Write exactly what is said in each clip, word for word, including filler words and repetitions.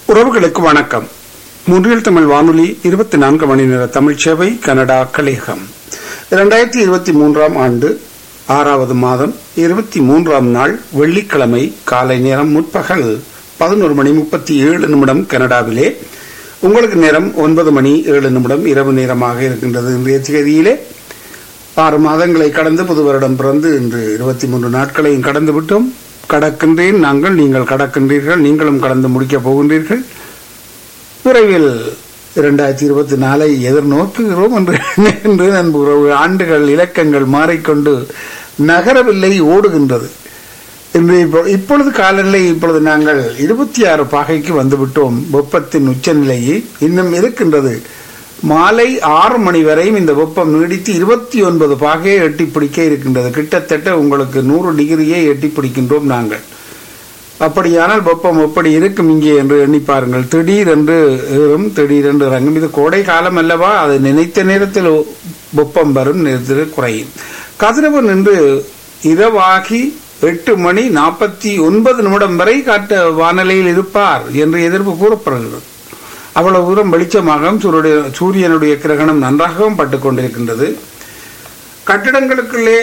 உறவுகளுக்கு வணக்கம். முன்றில் தமிழ் வானொலி இருபத்தி நான்கு மணி நேர தமிழ் சேவை கனடா கலையகம். இரண்டாயிரத்தி இருபத்தி மூன்றாம் ஆண்டு ஆறாவது மாதம் இருபத்தி மூன்றாம் நாள் வெள்ளிக்கிழமை காலை நேரம் முற்பகல் பதினோரு மணி முப்பத்தி ஏழு நிமிடம் கனடாவிலே. உங்களுக்கு நேரம் ஒன்பது மணி ஏழு நிமிடம் இரவு நேரமாக இருக்கின்றது. இன்றைய தேதியிலே ஆறு மாதங்களை கடந்து புது வருடம் பிறந்து இன்று இருபத்தி மூன்று நாட்களையும் கடந்து விட்டோம். கடக்கின்றேன் நாங்கள், நீங்கள் கடக்கின்றீர்கள், நீங்களும் கடந்து முடிக்கப் போகின்றீர்கள். விரைவில் இரண்டாயிரத்தி இருபத்தி நாலை எதிர்நோக்குகிறோம் என்று நண்புறவு ஆண்டுகள் இலக்கங்கள் மாறிக்கொண்டு நகரவில்லை, ஓடுகின்றது. இன்று இப்பொழுது காலநிலை இப்பொழுது நாங்கள் இருபத்தி ஆறு பாகைக்கு வந்துவிட்டோம். வெப்பத்தின் உச்சநிலையை இன்னும் இருக்கின்றது. மாலை ஆறு மணி வரையும் இந்த வெப்பம் நீடித்து இருபத்தி ஒன்பது பாகையை எட்டி பிடிக்க இருக்கின்றது. கிட்டத்தட்ட உங்களுக்கு நூறு டிகிரியை எட்டி பிடிக்கின்றோம் நாங்கள். அப்படியானால் வெப்பம் எப்படி இருக்கும் இங்கே என்று எண்ணி பாருங்கள். திடீரென்று ஏறும், திடீரென்று இறங்கும். இது கோடை காலம் அல்லவா? அது நினைத்த நேரத்தில் வெப்பம் வரும், நேரத்தில் குறையும். கதிரவு நின்று இரவாகி எட்டு மணி நாற்பத்தி ஒன்பது நிமிடம் வரை காட்ட வானிலையில் இருப்பார் என்று எதிர்ப்பு கூறப்படுகிறது. அவ்வளவு தூரம் வெளிச்சமாக சூரியனுடைய கிரகணம் நன்றாகவும் பட்டுக் கொண்டிருக்கின்றது. கட்டிடங்களுக்குள்ளே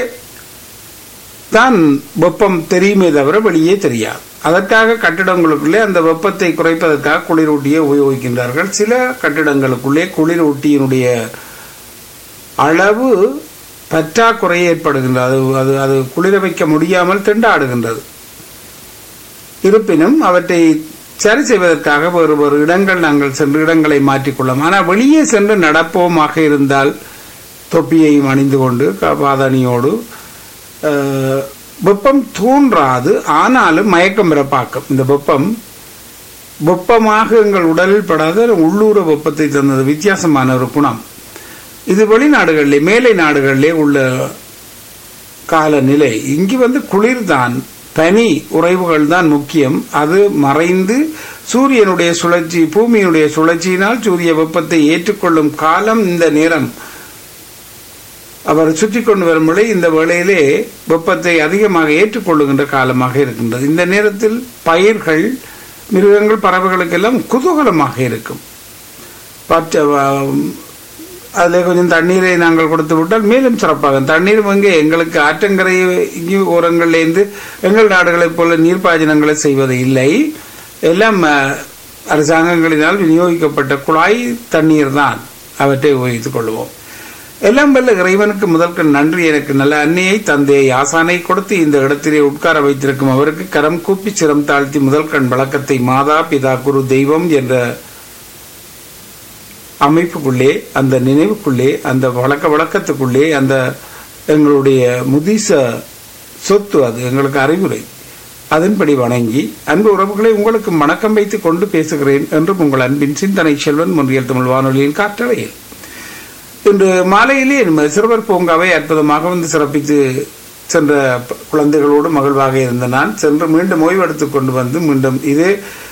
தான் வெப்பம் தெரியுமே தவிர வெளியே தெரியாது. அதற்காக கட்டிடங்களுக்குள்ளே அந்த வெப்பத்தை குறைப்பதற்காக குளிரூட்டியை உபயோகிக்கின்றார்கள். சில கட்டிடங்களுக்குள்ளே குளிரூட்டியினுடைய அளவு பற்றாக்குறை ஏற்படுகின்றது. அது அது குளிர வைக்க முடியாமல் திண்டாடுகின்றது. இருப்பினும் அவற்றை சரி செய்வதற்காக வேறு வேறு இடங்கள் நாங்கள் சென்று இடங்களை மாற்றிக்கொள்ளலாம். ஆனால் வெளியே சென்று நடப்போமாக இருந்தால் தொப்பியையும் அணிந்து கொண்டு பாதணியோடு வெப்பம் தோன்றாது, ஆனாலும் மயக்கம் பிறப்பாக்கும். இந்த வெப்பம் வெப்பமாக எங்கள் உடலில் படாத உள்ளூர வெப்பத்தை தந்தது வித்தியாசமான ஒரு குணம். இது வெளிநாடுகளிலே மேலை நாடுகளிலே உள்ள காலநிலை. இங்கு வந்து குளிர்தான், பனி உறைவுகள் தான் முக்கியம். அது மறைந்து சூரியனுடைய சுழற்சி, பூமியினுடைய சுழற்சியினால் சூரிய வெப்பத்தை ஏற்றுக்கொள்ளும் காலம் இந்த நேரம். அவர் சுற்றி கொண்டு வரும் வேளை இந்த வேளையிலே வெப்பத்தை அதிகமாக ஏற்றுக்கொள்ளுகின்ற காலமாக இருக்கின்றது. இந்த நேரத்தில் பயிர்கள், மிருகங்கள், பறவைகளுக்கெல்லாம் குதூகலமாக இருக்கும். அதில் கொஞ்சம் தண்ணீரை நாங்கள் கொடுத்து விட்டால் மேலும் சிறப்பாக. தண்ணீர் இங்கே எங்களுக்கு ஆற்றங்கரை ஓரங்களிலிருந்து எங்கள் நாடுகளைப் போல நீர்ப்பாசனங்களை செய்வது இல்லை. எல்லாம் அரசாங்கங்களினால் விநியோகிக்கப்பட்ட குழாய் தண்ணீர் தான். அவற்றை உபயோகித்துக் கொள்வோம். எல்லாம் வல்ல இறைவனுக்கு முதல்கள் நன்றி. எனக்கு நல்ல அன்னையை, தந்தையை, ஆசானை கொடுத்து இந்த இடத்திலே உட்கார வைத்திருக்கும் அவருக்கு கரம் கூப்பி சிரம் தாழ்த்தி முதல் கண் வழக்கத்தை மாதா பிதா குரு தெய்வம் என்ற அமைப்புக்குள்ளே, அந்த நினைவுக்குள்ளே, அந்த வழக்க வழக்கத்துக்குள்ளே, அந்த எங்களுடைய முதிச சொத்து, அது எங்களுக்கு அறிவுரை, அதன்படி வணங்கி அன்பு உறவுகளை உங்களுக்கு வணக்கம் வைத்துக் கொண்டு பேசுகிறேன் என்றும் உங்கள் அன்பின் சிந்தனை செல்வன் முன்றியல் தமிழ் வானொலியின் காற்றலையில். இன்று மாலையிலே சிறுவர் பூங்காவை அற்புதமாக வந்து சிறப்பித்து சென்ற குழந்தைகளோடு மகிழ்வாக இருந்த நான் சென்று மீண்டும் ஓய்வெடுத்துக் கொண்டு வந்து மீண்டும் இது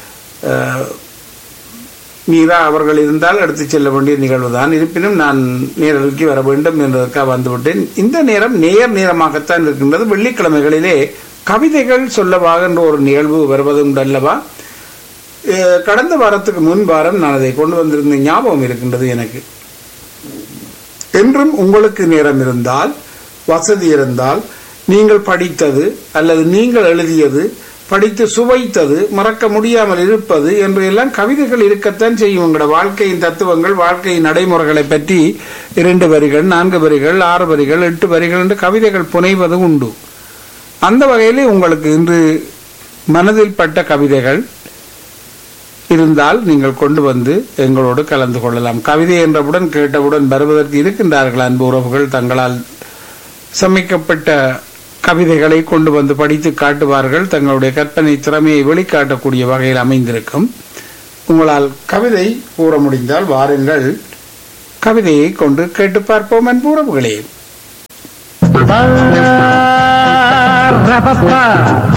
மீரா அவர்கள் இருந்தால் எடுத்துச் செல்ல வேண்டிய நிகழ்வுதான். இருப்பினும் நான் நேரலுக்கு வர வேண்டும் என்பதற்காக வந்துவிட்டேன். இந்த நேரம் நேர் நேரமாகத்தான் இருக்கின்றது. வெள்ளிக்கிழமைகளிலே கவிதைகள் சொல்லவாக என்ற ஒரு நிகழ்வு வருவதும் அல்லவா? கடந்த வாரத்துக்கு முன் வாரம் நான் அதை கொண்டு வந்திருந்த ஞாபகம் இருக்கின்றது எனக்கு. என்றும் உங்களுக்கு நேரம் இருந்தால், வசதி இருந்தால், நீங்கள் படித்தது அல்லது நீங்கள் எழுதியது, படித்து சுவைத்தது, மறக்க முடியாமல் இருப்பது என்று எல்லாம் கவிதைகள் இருக்கத்தான் செய்யும். உங்களோட வாழ்க்கையின் தத்துவங்கள், வாழ்க்கையின் நடைமுறைகளை பற்றி இரண்டு வரிகள், நான்கு வரிகள், ஆறு வரிகள், எட்டு வரிகள் என்று கவிதைகள் புனைவது உண்டு. அந்த வகையிலே உங்களுக்கு இன்று மனதில் பட்ட கவிதைகள் இருந்தால் நீங்கள் கொண்டு வந்து எங்களோடு கலந்து கொள்ளலாம். கவிதை என்றவுடன் கேட்டவுடன் வருவதற்கு இருக்கின்றார்கள் அன்பு உறவுகள். தங்களால் சமைக்கப்பட்ட கவிதைகளை கொண்டு வந்து படித்து காட்டுவார்கள். தங்களுடைய கற்பனை திறமையை வெளிக்காட்டக்கூடிய வகையில் அமைந்திருக்கும். உங்களால் கவிதை கூற முடிந்தால் வாருங்கள், கவிதையை கொண்டு கேட்டு பார்ப்போம் அன்பு உறவுகளே.